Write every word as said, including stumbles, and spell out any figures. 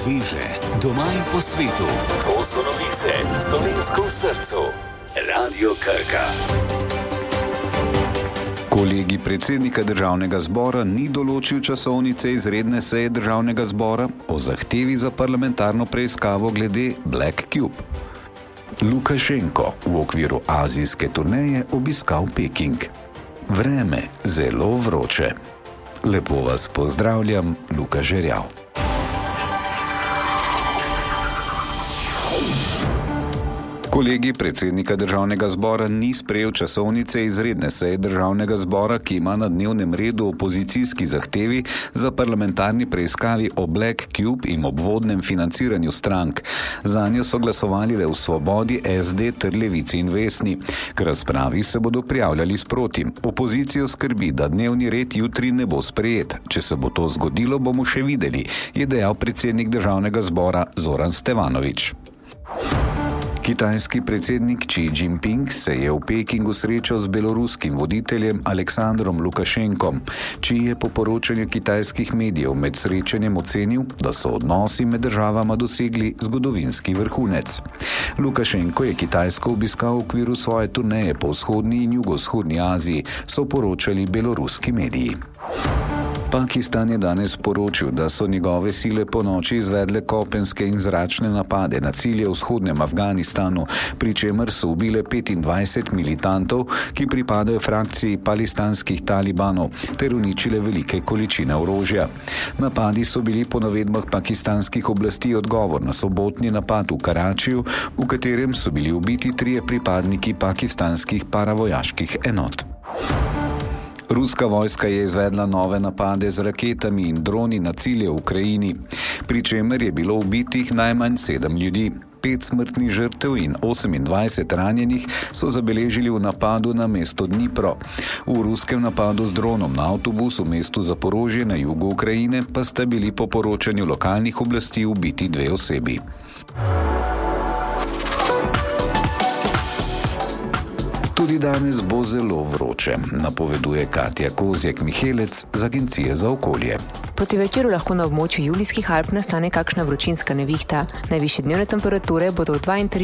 sveže, doma in po svetu. To so novice s Dolenjsko v srcu. Radio Krka. Kolegij predsednika Državnega zbora ni določil časovnice izredne seje Državnega zbora o zahtevi za parlamentarno preiskavo glede Black Cube. Lukašenko v okviru azijske turneje obiskal Peking. Vreme zelo vroče. Lepo vas pozdravljam, Luka Žerjav. Kolegij predsednika Državnega zbora ni sprejel časovnice izredne seje Državnega zbora, ki ima na dnevnem redu opozicijski zahtevi za parlamentarni preiskavi o Black Cube in obvodnem financiranju strank. Zanjo so glasovali le v Svobodi, es de ter Levici in Vesni. K razpravi se bodo prijavljali sproti. Opozicijo skrbi, da dnevni red jutri ne bo sprejet. Če se bo to zgodilo, bomo še videli, je dejal predsednik Državnega zbora Zoran Stevanović. Kitajski predsednik Xi Jinping se je v Pekingu srečal z beloruskim voditeljem Aleksandrom Lukašenkom. Xi je po poročanju kitajskih medijev med srečanjem ocenil, da so odnosi med državama dosegli zgodovinski vrhunec. Lukašenko je Kitajsko obiskal v okviru svoje turneje po vzhodni in jugovzhodni Aziji, so poročali beloruski mediji. Pakistan je danes poročil, da so njegove sile po noči izvedle kopenske in zračne napade na cilje v vzhodnem Afganistanu, pri čemer so ubile petindvajset militantov, ki pripadajo frakciji palestinskih talibanov, ter uničile velike količine orožja. Napadi so bili po navedbah pakistanskih oblasti odgovor na sobotni napad v Karačiju, v katerem so bili ubiti trije pripadniki pakistanskih paravojaških enot. Ruska vojska je izvedla nove napade z raketami in droni na cilje v Ukrajini, pri čemer je bilo ubitih najmanj sedem ljudi. Pet smrtnih žrtev in osemindvajset ranjenih so zabeležili v napadu na mesto Dnipro. V ruskem napadu z dronom na avtobus v mestu Zaporožje na jugu Ukrajine pa sta bili po poročanju lokalnih oblasti ubiti dve osebi. Tudi danes bo zelo vroče, napoveduje Katja Kozjek-Mihelec z Agencije za okolje. Proti večeru lahko na območju Julijskih Alp nastane kakšna vročinska nevihta. Najvišje dnevne temperature bodo v dvaintrideset